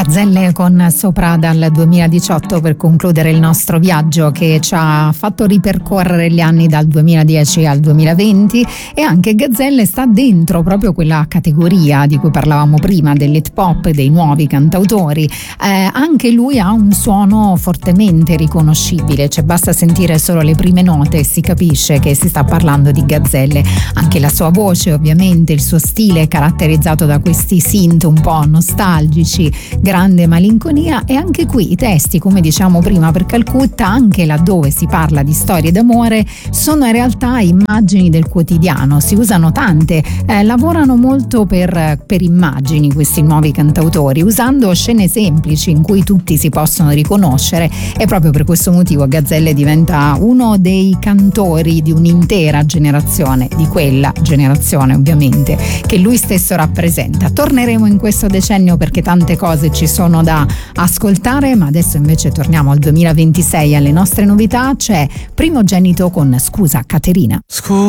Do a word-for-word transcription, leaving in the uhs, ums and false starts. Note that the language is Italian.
Gazzelle con Sopra dal duemiladiciotto per concludere il nostro viaggio che ci ha fatto ripercorrere gli anni dal duemiladieci al duemilaventi, e anche Gazzelle sta dentro proprio quella categoria di cui parlavamo prima, dell'hip hop, dei nuovi cantautori. Eh, anche lui ha un suono fortemente riconoscibile, cioè basta sentire solo le prime note e si capisce che si sta parlando di Gazzelle. Anche la sua voce, ovviamente, il suo stile è caratterizzato da questi synth un po' nostalgici, grande malinconia, e anche qui i testi, come diciamo prima per Calcutta, anche laddove si parla di storie d'amore, sono in realtà immagini del quotidiano, si usano tante, eh, lavorano molto per, per immagini questi nuovi cantautori, usando scene semplici in cui tutti si possono riconoscere, e proprio per questo motivo Gazzelle diventa uno dei cantori di un'intera generazione, di quella generazione ovviamente che lui stesso rappresenta. Torneremo in questo decennio perché tante cose ci sono da ascoltare, ma adesso invece torniamo al duemilaventisei, alle nostre novità. C'è Primogenito con Scusa Caterina. Scusa